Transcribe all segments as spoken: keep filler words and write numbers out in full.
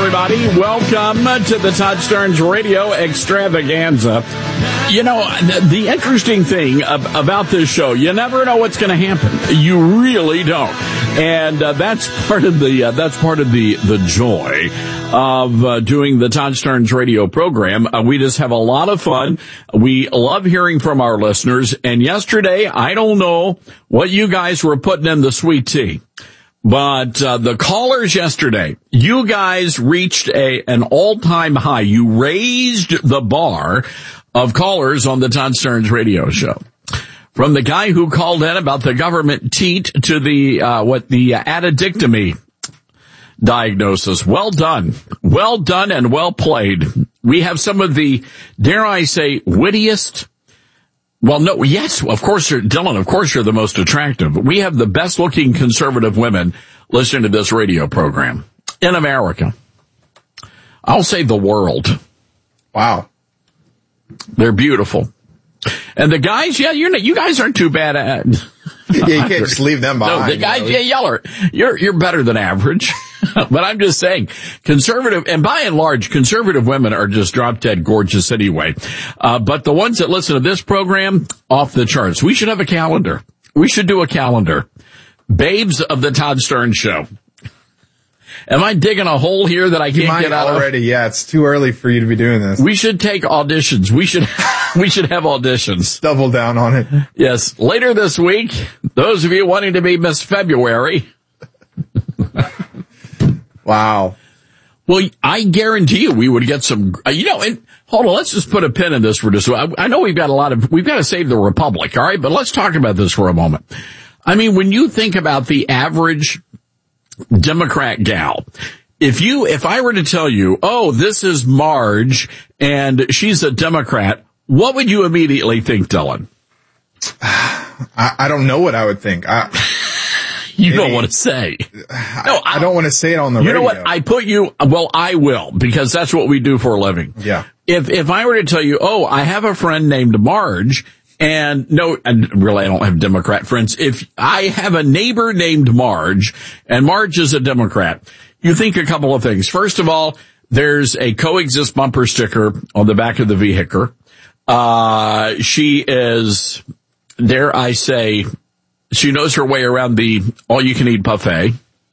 everybody. Welcome to the Todd Starnes Radio Extravaganza. You know, the interesting thing about this show, you never know what's going to happen. You really don't. And uh, that's part of the uh, that's part of the the joy of uh, doing the Todd Starnes Radio program. Uh, we just have a lot of fun. We love hearing from our listeners. And yesterday, I don't know what you guys were putting in the sweet tea, but uh, the callers yesterday, you guys reached a an all-time high. You raised the bar of callers on the Todd Starnes Radio show. From the guy who called in about the government teat to the, uh, what, the addictomy diagnosis. Well done. Well done and well played. We have some of the, dare I say, wittiest. Well, no, yes, of course, you're, Dylan, of course you're the most attractive. We have the best looking conservative women listening to this radio program in America. I'll say the world. Wow. They're beautiful. And the guys, yeah, you're not, you guys aren't too bad at. Yeah, you can't just leave them behind. No, the guys, you know? yeah, yeller, you're you're better than average. But I'm just saying, conservative, and by and large, conservative women are just drop dead gorgeous anyway. Uh, but the ones that listen to this program, off the charts. We should have a calendar. We should do a calendar. Babes of the Todd Starnes Show. Am I digging a hole here that I can't you might get out already, of? Yeah, it's too early for you to be doing this. We should take auditions. We should, we should have auditions. Double down on it. Yes. Later this week, those of you wanting to be Miss February. Wow. Well, I guarantee you we would get some, uh, you know, and hold on, let's just put a pin in this for just, I, I know we've got a lot of, we've got to save the Republic, all right? But let's talk about this for a moment. I mean, when you think about the average Democrat gal, if you, if I were to tell you, oh, this is Marge and she's a Democrat, what would you immediately think, Dylan? I, I don't know what I would think. I, you maybe, don't want to say. No, I, I don't want to say it on the you radio. You know what? I put you, well, I will, because that's what we do for a living. Yeah. If, if I were to tell you, oh, I have a friend named Marge, and no, and really I don't have Democrat friends. If I have a neighbor named Marge, and Marge is a Democrat, you think a couple of things. First of all, there's a coexist bumper sticker on the back of the vehicle. Uh, she is, dare I say, she knows her way around the all-you-can-eat buffet.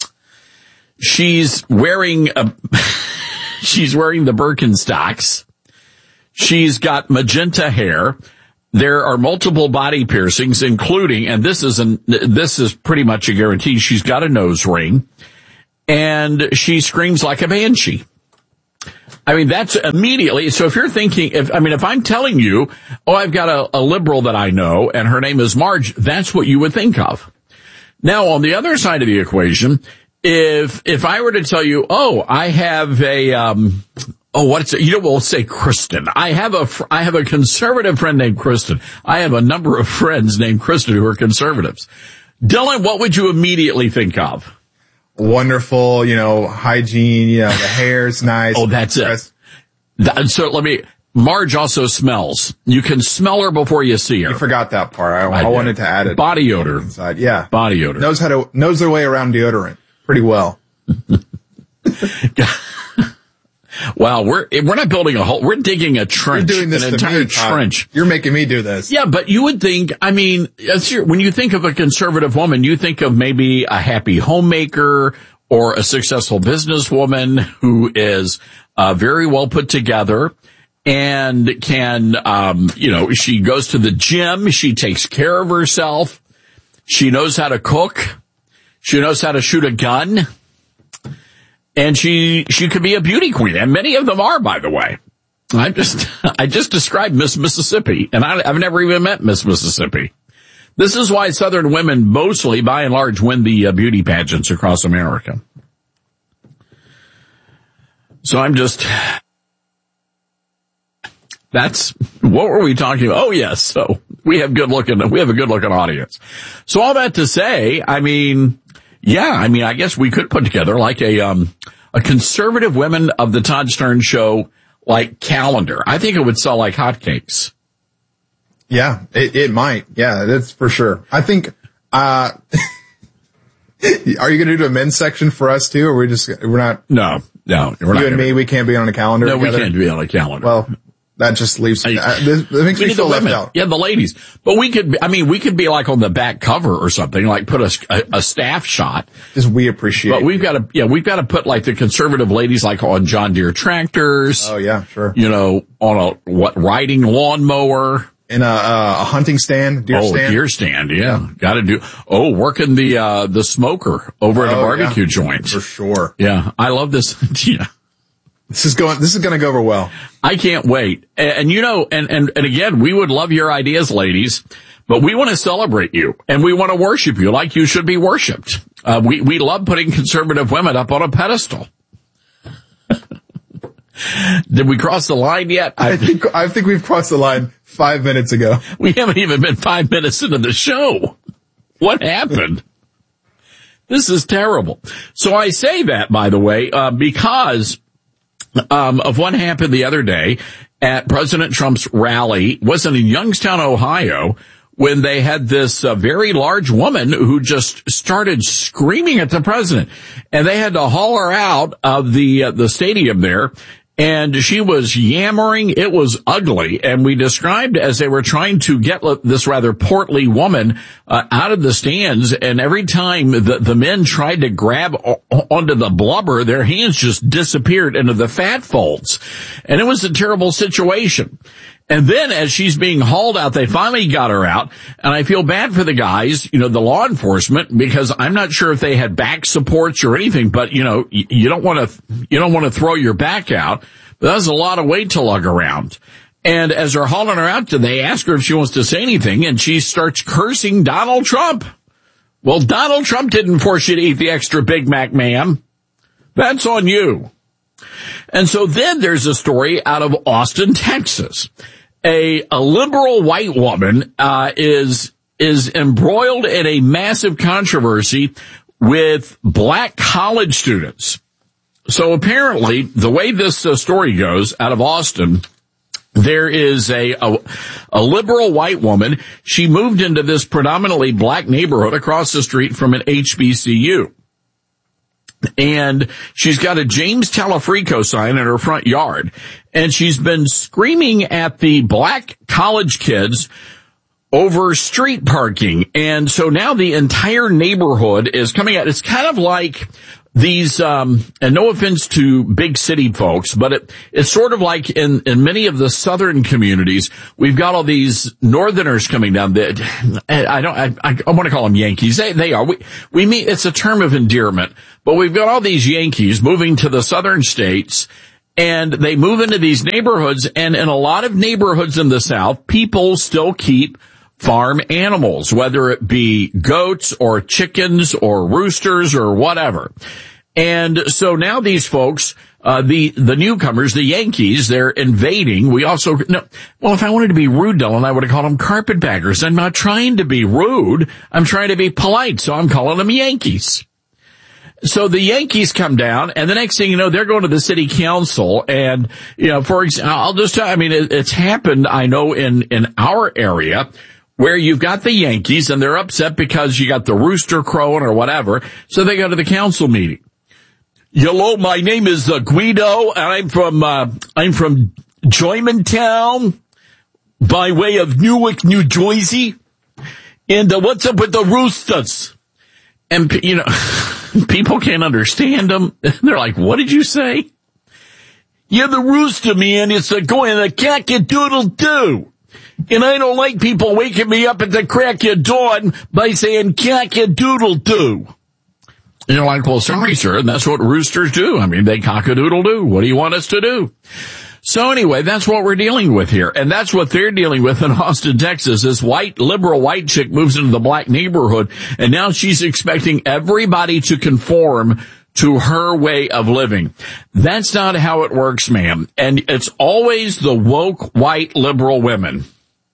She's wearing a, she's wearing the Birkenstocks. She's got magenta hair. There are multiple body piercings, including, and this is an, this is pretty much a guarantee, she's got a nose ring, and she screams like a banshee. I mean, that's immediately, so if you're thinking, if, I mean, if I'm telling you, oh, I've got a, a liberal that I know, and her name is Marge, that's what you would think of. Now, on the other side of the equation, if, if I were to tell you, oh, I have a, um, Oh, what's it? You know, we'll say Kristen. I have a, fr- I have a conservative friend named Kristen. I have a number of friends named Kristen who are conservatives. Dylan, what would you immediately think of? Wonderful, you know, hygiene, you know, the hair's nice. Oh, that's it. That, so let me, Marge also smells. You can smell her before you see her. You forgot that part. I, I, I wanted to add it. Body odor. Inside. Yeah. Body odor. Knows how to, knows their way around deodorant pretty well. Wow, we're we're not building a hole. We're digging a trench, You're doing this an entire me, trench. You're making me do this. Yeah, but you would think. I mean, that's your, when you think of a conservative woman, you think of maybe a happy homemaker or a successful businesswoman who is uh, very well put together and can, um, you know, she goes to the gym, she takes care of herself, she knows how to cook, she knows how to shoot a gun. And she, she could be a beauty queen, and many of them are, by the way. I just, I just described Miss Mississippi, and I, I've never even met Miss Mississippi. This is why Southern women mostly, by and large, win the uh, beauty pageants across America. So I'm just, that's, what were we talking about? Oh yes, so we have good looking, we have a good looking audience. So all that to say, I mean, yeah, I mean, I guess we could put together like a, um, a conservative women of the Todd Starnes Show, like calendar. I think it would sell like hotcakes. Yeah, it, it might. Yeah, that's for sure. I think, uh, Are you going to do a men's section for us too, or we just we're not? No, no. We're you not and me, we can't be on a calendar. No, together? we can't be on a calendar. Well, that just leaves. I, uh, this, this makes we me need feel the left women. out. Yeah, the ladies. But we could. Be, I mean, we could be like on the back cover or something. Like put a, a, a staff shot. Just we appreciate. But we've got to. Yeah, we've got to put like the conservative ladies like on John Deere tractors. Oh yeah, sure. You know, on a what riding lawnmower. In a, uh, a hunting stand, deer oh, stand. deer stand, yeah. yeah. Got to do, oh, working the, uh, the smoker over at oh, a barbecue yeah. joint. For sure. Yeah. I love this. Yeah. This is going, this is going to go over well. I can't wait. And, and you know, and, and, and again, we would love your ideas, ladies, but we want to celebrate you and we want to worship you like you should be worshiped. Uh, we, we love putting conservative women up on a pedestal. Did we cross the line yet? I think, I think we've crossed the line five minutes ago. We haven't even been five minutes into the show. What happened? This is terrible. So I say that, by the way, uh, because, um, of what happened the other day at President Trump's rally, wasn't in Youngstown, Ohio, when they had this uh, very large woman who just started screaming at the president, and they had to haul her out of the, uh, the stadium there. And she was yammering. It was ugly. And we described as they were trying to get this rather portly woman uh, out of the stands. And every time the, the men tried to grab o- onto the blubber, their hands just disappeared into the fat folds. And it was a terrible situation. And then as she's being hauled out, they finally got her out. And I feel bad for the guys, you know, the law enforcement, because I'm not sure if they had back supports or anything, but you know, you don't want to, you don't want to throw your back out. But that's a lot of weight to lug around. And as they're hauling her out, they ask her if she wants to say anything, and she starts cursing Donald Trump. Well, Donald Trump didn't force you to eat the extra Big Mac, ma'am. That's on you. And so then there's a story out of Austin, Texas. A, a liberal white woman, uh, is, is embroiled in a massive controversy with black college students. So apparently, the way this uh, story goes out of Austin, there is a, a, a liberal white woman. She moved into this predominantly black neighborhood across the street from an H B C U. And she's got a James Talafrico sign in her front yard. And she's been screaming at the black college kids over street parking. And so now the entire neighborhood is coming out. It's kind of like these, um, and no offense to big city folks, but it, it's sort of like in, in many of the southern communities, we've got all these northerners coming down. That I don't, I, I want to call them Yankees. They, they are. We, we mean, it's a term of endearment, but we've got all these Yankees moving to the southern states, and they move into these neighborhoods, and in a lot of neighborhoods in the South, people still keep farm animals, whether it be goats or chickens or roosters or whatever. And so now these folks, uh, the, the newcomers, the Yankees, they're invading. We also, no, well, if I wanted to be rude, Dylan, I would have called them carpetbaggers. I'm not trying to be rude. I'm trying to be polite. So I'm calling them Yankees. So the Yankees come down, and the next thing you know, they're going to the city council. And, you know, for example, I'll just tell, I mean, it, it's happened, I know, in, in our area, where you've got the Yankees and they're upset because you got the rooster crowing or whatever. So they go to the council meeting. Hello, my name is uh, Guido, and I'm from, uh, I'm from Joymantown by way of Newark, New Jersey. And uh, what's up with the roosters? And, you know, people can't understand them. They're like, what did you say? Yeah, the rooster, man, it's uh, going a cock-a-doodle-doo. And I don't like people waking me up at the crack of dawn by saying cock-a-doodle-doo. And you're like, well, sorry, sir, and that's what roosters do. I mean, they cock-a-doodle-doo. What do you want us to do? So anyway, that's what we're dealing with here. And that's what they're dealing with in Austin, Texas. This white, liberal white chick moves into the black neighborhood, and now she's expecting everybody to conform to her way of living. That's not how it works, ma'am. And it's always the woke, white, liberal women.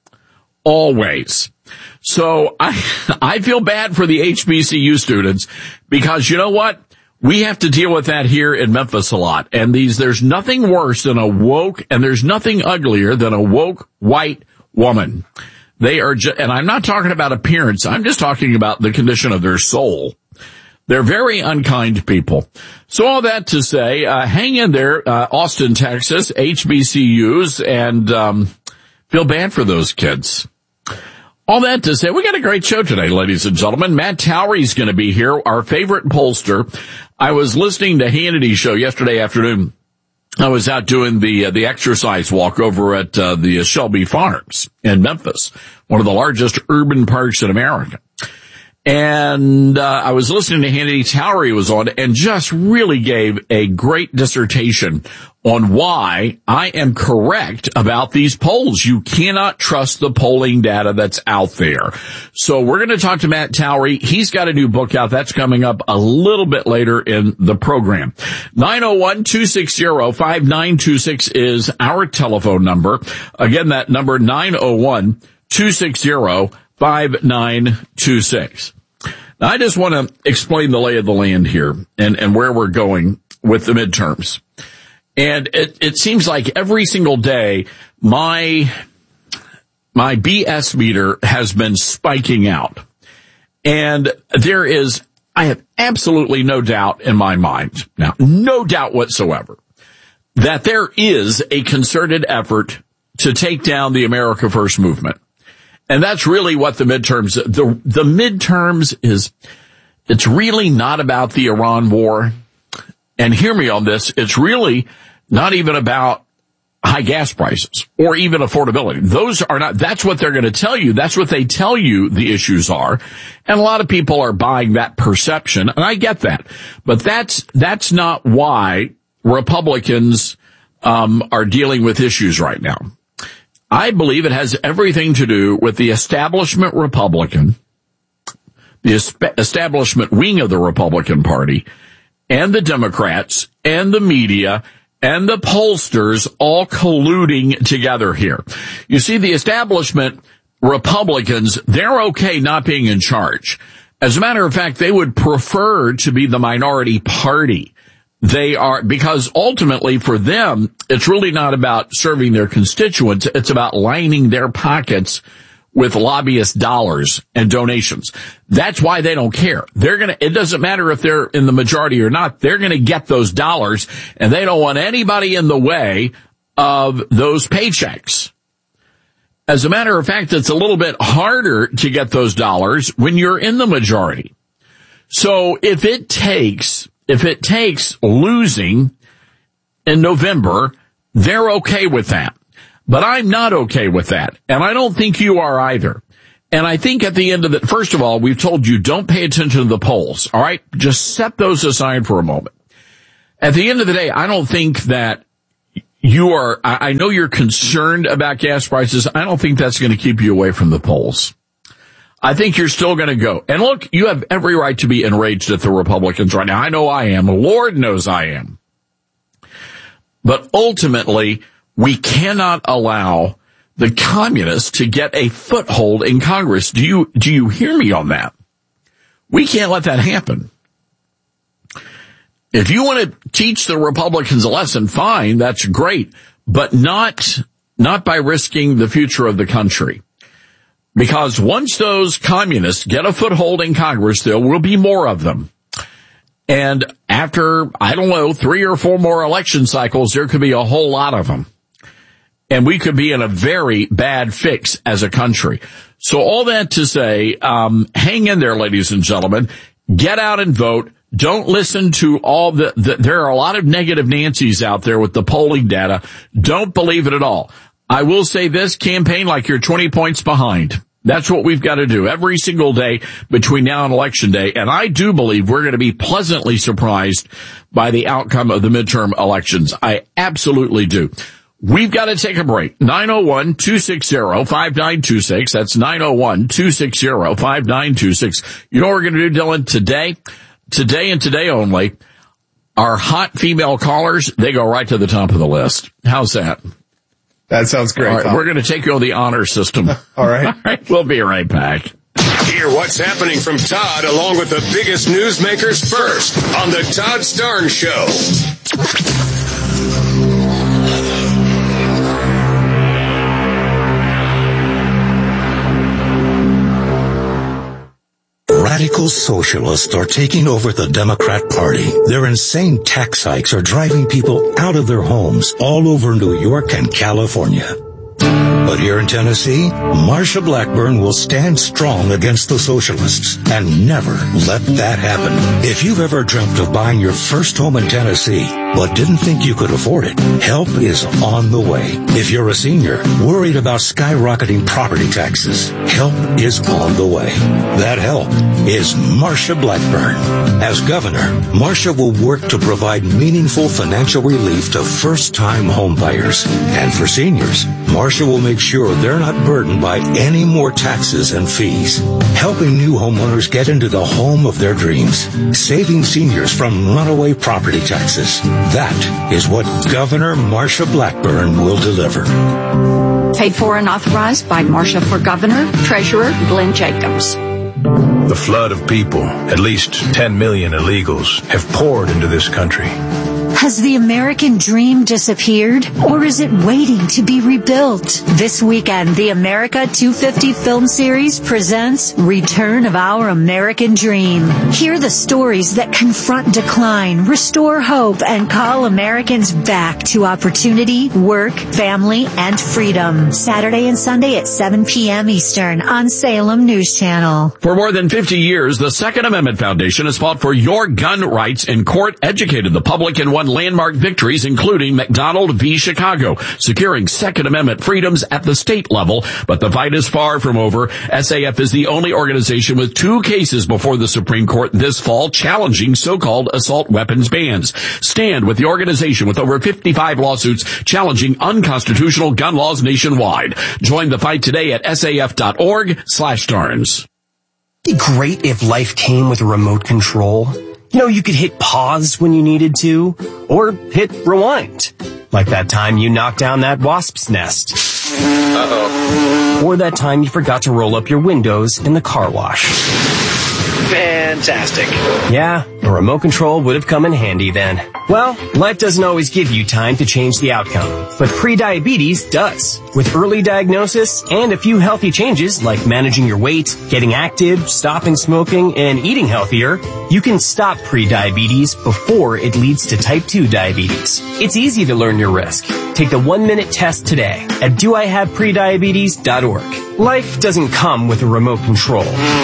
Always. So I, I feel bad for the H B C U students, because you know what? We have to deal with that here in Memphis a lot. And these, there's nothing worse than a woke, and there's nothing uglier than a woke white woman. They are just, and I'm not talking about appearance. I'm just talking about the condition of their soul. They're very unkind people. So all that to say, uh, hang in there, uh, Austin, Texas, H B C Us, and um, feel bad for those kids. All that to say, we got a great show today, ladies and gentlemen. Matt Towery's going to be here, our favorite pollster. I was listening to Hannity's show yesterday afternoon. I was out doing the uh, the exercise walk over at uh, the Shelby Farms in Memphis, one of the largest urban parks in America. And uh, I was listening to Hannity. Towery was on and just really gave a great dissertation on why I am correct about these polls. You cannot trust the polling data that's out there. So we're going to talk to Matt Towery. He's got a new book out. That's coming up a little bit later in the program. nine oh one, two six zero, five nine two six is our telephone number. Again, that number nine oh one, two six zero, five nine two six. Now, I just want to explain the lay of the land here and, and where we're going with the midterms. And it, it seems like every single day, my, my B S meter has been spiking out. And there is, I have absolutely no doubt in my mind, now, no doubt whatsoever, that there is a concerted effort to take down the America First movement. And that's really what the midterms, the, the midterms is, it's really not about the Iran war. And hear me on this, it's really not even about high gas prices or even affordability. Those are not, that's what they're going to tell you. That's what they tell you the issues are. And a lot of people are buying that perception. And I get that. But that's, that's not why Republicans, um, are dealing with issues right now. I believe it has everything to do with the establishment Republican, the establishment wing of the Republican Party, and the Democrats, and the media, and the pollsters all colluding together here. You see, the establishment Republicans, they're okay not being in charge. As a matter of fact, they would prefer to be the minority party. They are, because ultimately for them, it's really not about serving their constituents. It's about lining their pockets with lobbyist dollars and donations. That's why they don't care. They're going to, it doesn't matter if they're in the majority or not. They're going to get those dollars, and they don't want anybody in the way of those paychecks. As a matter of fact, it's a little bit harder to get those dollars when you're in the majority. So if it takes If it takes losing in November, they're okay with that. But I'm not okay with that. And I don't think you are either. And I think at the end of the, first of all, we've told you don't pay attention to the polls. All right? Just set those aside for a moment. At the end of the day, I don't think that you are, I know you're concerned about gas prices. I don't think that's going to keep you away from the polls. I think you're still going to go. And look, you have every right to be enraged at the Republicans right now. I know I am. Lord knows I am. But ultimately, we cannot allow the communists to get a foothold in Congress. Do you, do you hear me on that? We can't let that happen. If you want to teach the Republicans a lesson, fine, that's great. But not, not by risking the future of the country. Because once those communists get a foothold in Congress, there will be more of them. And after, I don't know, three or four more election cycles, there could be a whole lot of them. And we could be in a very bad fix as a country. So all that to say, um, hang in there, ladies and gentlemen. Get out and vote. Don't listen to all the, the, there are a lot of negative Nancys out there with the polling data. Don't believe it at all. I will say this, campaign like you're twenty points behind. That's what we've got to do every single day between now and Election Day. And I do believe we're going to be pleasantly surprised by the outcome of the midterm elections. I absolutely do. We've got to take a break. nine oh one, two six zero, five nine two six. That's nine oh one, two six zero, five nine two six. You know what we're going to do, Dylan? Today, today and today only, our hot female callers, they go right to the top of the list. How's that? That sounds great. All right, we're going to take you on the honor system. All right. All right. We'll be right back. Hear what's happening from Todd along with the biggest newsmakers first on the Todd Starnes Show. Radical socialists are taking over the Democrat Party. Their insane tax hikes are driving people out of their homes all over New York and California. But here in Tennessee, Marsha Blackburn will stand strong against the socialists and never let that happen. If you've ever dreamt of buying your first home in Tennessee, but didn't think you could afford it, help is on the way. If you're a senior, worried about skyrocketing property taxes, help is on the way. That help is Marsha Blackburn. As governor, Marsha will work to provide meaningful financial relief to first-time homebuyers. And for seniors, Marsha will make sure they're not burdened by any more taxes and fees. Helping new homeowners get into the home of their dreams. Saving seniors from runaway property taxes. That is what Governor Marsha Blackburn will deliver. Paid for and authorized by Marsha for Governor, Treasurer Glenn Jacobs. The flood of people, at least ten million illegals, have poured into this country. Has the American dream disappeared, or is it waiting to be rebuilt? This weekend, the America two fifty film series presents Return of Our American Dream. Hear the stories that confront decline, restore hope, and call Americans back to opportunity, work, family, and freedom. Saturday and Sunday at seven p.m. Eastern on Salem News Channel. For more than fifty years, the Second Amendment Foundation has fought for your gun rights in court, educated the public, and won landmark victories, including McDonald v. Chicago, securing Second Amendment freedoms at the state level. But the fight is far from over. S A F is the only organization with two cases before the Supreme Court this fall challenging so-called assault weapons bans. Stand with the organization with over fifty-five lawsuits challenging unconstitutional gun laws nationwide. Join the fight today at saf.org slash Starnes. It'd be great if life came with a remote control. You know, you could hit pause when you needed to, or hit rewind. Like that time you knocked down that wasp's nest. Uh-oh. Or that time you forgot to roll up your windows in the car wash. Fantastic. Yeah, a remote control would have come in handy then. Well, life doesn't always give you time to change the outcome, but prediabetes does. With early diagnosis and a few healthy changes like managing your weight, getting active, stopping smoking, and eating healthier, you can stop prediabetes before it leads to type two diabetes. It's easy to learn your risk. Take the one-minute test today at do I have prediabetes dot org. Life doesn't come with a remote control.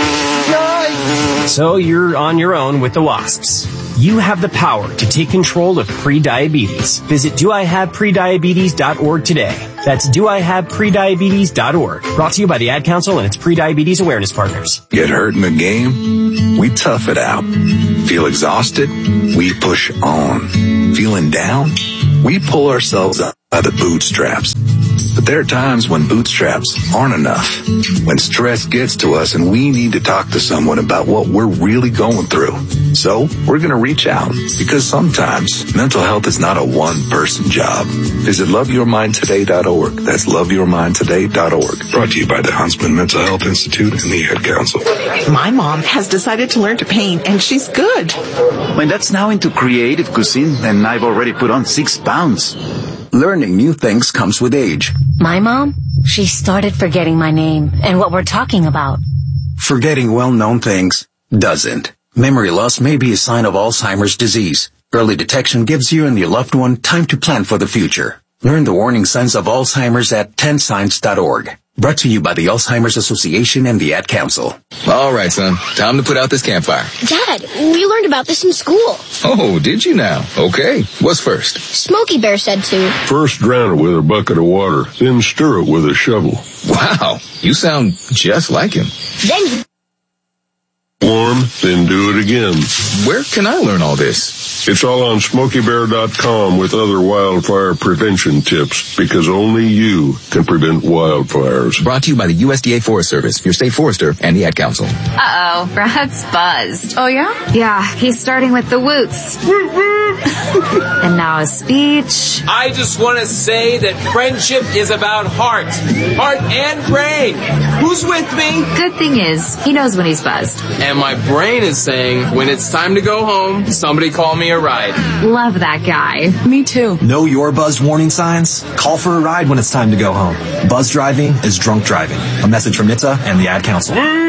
So you're on your own with the wasps. You have the power to take control of prediabetes. Visit do I have prediabetes dot org today. That's do I have prediabetes dot org. Brought to you by the Ad Council and its Prediabetes Awareness Partners. Get hurt in the game? We tough it out. Feel exhausted? We push on. Feeling down? We pull ourselves up by the bootstraps. But there are times when bootstraps aren't enough. When stress gets to us and we need to talk to someone about what we're really going through. So we're going to reach out because sometimes mental health is not a one-person job. Visit love your mind today dot org. That's love your mind today dot org. Brought to you by the Huntsman Mental Health Institute and the Ad Council. My mom has decided to learn to paint, and she's good. My dad's now into creative cuisine, and I've already put on six pounds. Learning new things comes with age. My mom, she started forgetting my name and what we're talking about. Forgetting well-known things doesn't. Memory loss may be a sign of Alzheimer's disease. Early detection gives you and your loved one time to plan for the future. Learn the warning signs of Alzheimer's at ten signs dot org. Brought to you by the Alzheimer's Association and the Ad Council. All right, son. Time to put out this campfire. Dad, we learned about this in school. Oh, did you now? Okay. What's first? Smokey Bear said to. First drown it with a bucket of water, then stir it with a shovel. Wow. You sound just like him. Then you... Warm, then do it again. Where can I learn all this? It's all on smokey bear dot com with other wildfire prevention tips, because only you can prevent wildfires. Brought to you by the U S D A Forest Service, your state forester, and the Ad Council. Uh-oh, Brad's buzzed. Oh, yeah? Yeah, he's starting with the woots. And now a speech. I just want to say that friendship is about heart. Heart and brain. Who's with me? Good thing is, he knows when he's buzzed. And my brain is saying, when it's time to go home, somebody call me a ride. Love that guy. Me too. Know your buzzed warning signs? Call for a ride when it's time to go home. Buzz driving is drunk driving. A message from N H T S A and the Ad Council.